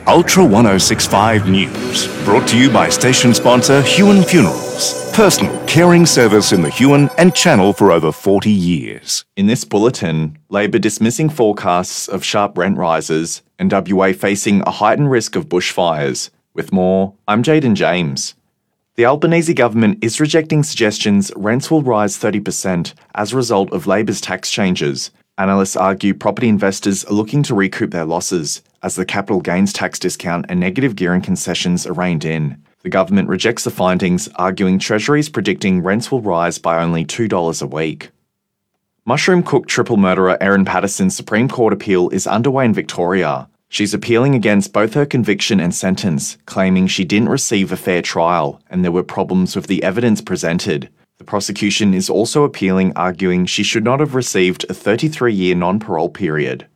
Ultra 1065 News, brought to you by station sponsor Huon Funerals, personal caring service in the Huon and Channel for over 40 years. In this bulletin, Labor dismissing forecasts of sharp rent rises and WA facing a heightened risk of bushfires. With more, I'm Jaden James. The Albanese government is rejecting suggestions rents will rise 30% as a result of Labor's tax changes. Analysts argue property investors are looking to recoup their losses as the capital gains tax discount and negative gearing concessions are reined in. The government rejects the findings, arguing Treasury's predicting rents will rise by only $2 a week. Mushroom Cook triple murderer Erin Patterson's Supreme Court appeal is underway in Victoria. She's appealing against both her conviction and sentence, claiming she didn't receive a fair trial and there were problems with the evidence presented. The prosecution is also appealing, arguing she should not have received a 33-year non-parole period.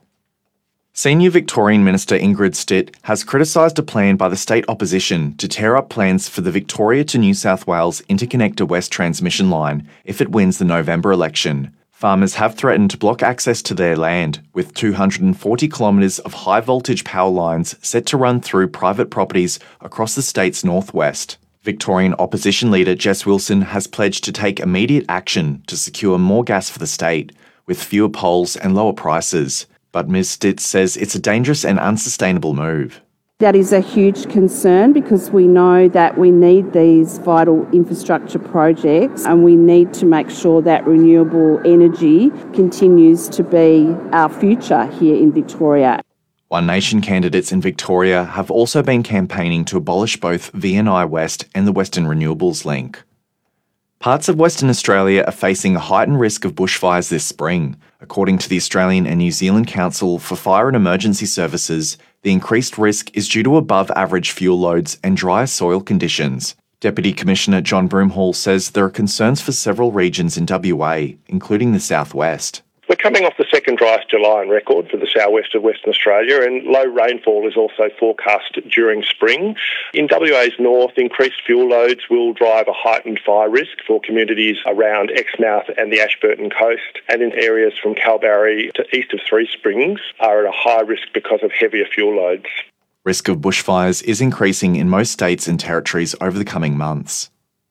Senior Victorian Minister Ingrid Stitt has criticised a plan by the state opposition to tear up plans for the Victoria to New South Wales Interconnector West transmission line if it wins the November election. Farmers have threatened to block access to their land, with 240 kilometres of high-voltage power lines set to run through private properties across the state's northwest. Victorian opposition leader Jess Wilson has pledged to take immediate action to secure more gas for the state, with fewer poles and lower prices. But Ms Stitt says it's a dangerous and unsustainable move. That is a huge concern because we know that we need these vital infrastructure projects and we need to make sure that renewable energy continues to be our future here in Victoria. One Nation candidates in Victoria have also been campaigning to abolish both VNI West and the Western Renewables Link. Parts of Western Australia are facing a heightened risk of bushfires this spring. According to the Australian and New Zealand Council for Fire and Emergency Services, the increased risk is due to above-average fuel loads and drier soil conditions. Deputy Commissioner John Broomhall says there are concerns for several regions in WA, including the southwest. We're coming off the second driest July on record for the southwest of Western Australia, and low rainfall is also forecast during spring. In WA's north, increased fuel loads will drive a heightened fire risk for communities around Exmouth and the Ashburton coast, and in areas from Kalbarri to east of Three Springs are at a high risk because of heavier fuel loads. Risk of bushfires is increasing in most states and territories over the coming months.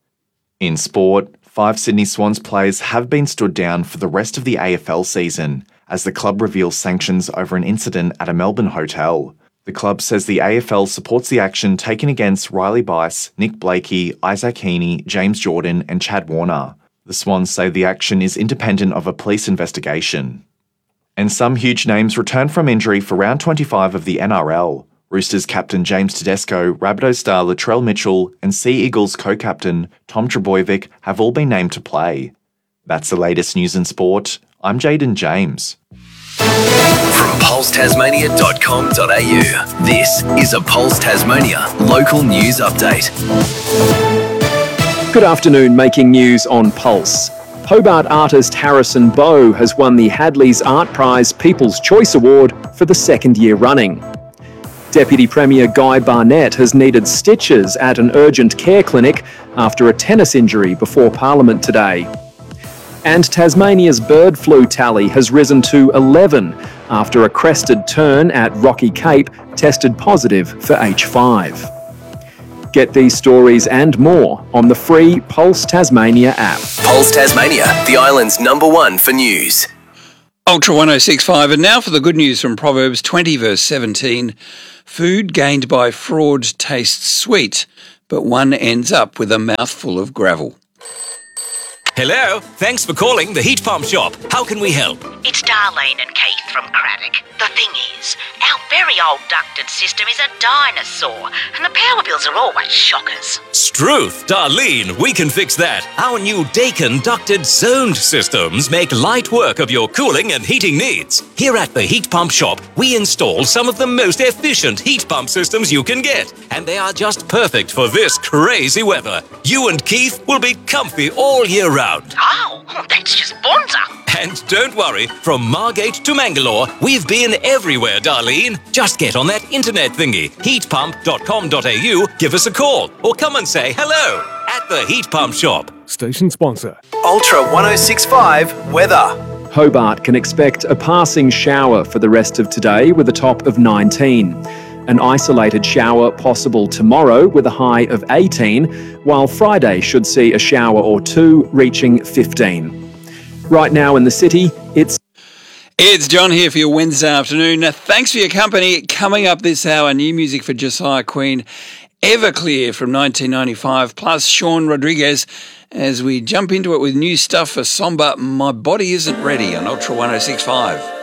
In sport, 5 Sydney Swans players have been stood down for the rest of the AFL season as the club reveals sanctions over an incident at a Melbourne hotel. The club says the AFL supports the action taken against Riley Bice, Nick Blakey, Isaac Heaney, James Jordan and Chad Warner. The Swans say the action is independent of a police investigation. And some huge names return from injury for round 25 of the NRL. Roosters captain James Tedesco, Rabbitohs star Latrell Mitchell and Sea Eagles co-captain Tom Trbojevic have all been named to play. That's the latest news in sport. I'm Jaden James. From pulsetasmania.com.au, this is a Pulse Tasmania local news update. Good afternoon, making news on Pulse. Hobart artist Harrison Bowe has won the Hadley's Art Prize People's Choice Award for the second year running. Deputy Premier Guy Barnett has needed stitches at an urgent care clinic after a tennis injury before Parliament today. And Tasmania's bird flu tally has risen to 11 after a crested tern at Rocky Cape tested positive for H5. Get these stories and more on the free Pulse Tasmania app. Pulse Tasmania, the island's #1 for news. Ultra 1065, and now for the good news from Proverbs 20 verse 17. Food gained by fraud tastes sweet, but one ends up with a mouthful of gravel. Hello, thanks for calling the Heat Pump Shop. How can we help? It's Darlene and Keith from Craddock. The thing is, our very old ducted system is a dinosaur, and the power bills are always shockers. Struth, Darlene, we can fix that. Our new Daikin ducted zoned systems make light work of your cooling and heating needs. Here at the Heat Pump Shop, we install some of the most efficient heat pump systems you can get, and they are just perfect for this crazy weather. You and Keith will be comfy all year round. Oh, that's just bonza. And don't worry, from Margate to Mangalore, we've been everywhere, Darlene. Just get on that internet thingy, heatpump.com.au, give us a call, or come and say hello at the Heat Pump Shop. Station sponsor. Ultra 1065 weather. Hobart can expect a passing shower for the rest of today with a top of 19. An isolated shower possible tomorrow with a high of 18, while Friday should see a shower or two reaching 15. Right now in the city, It's John here for your Wednesday afternoon. Thanks for your company. Coming up this hour, new music for Josiah Queen, Everclear from 1995, plus Sean Rodriguez as we jump into it with new stuff for Somber, My Body Isn't Ready on Ultra 106.5.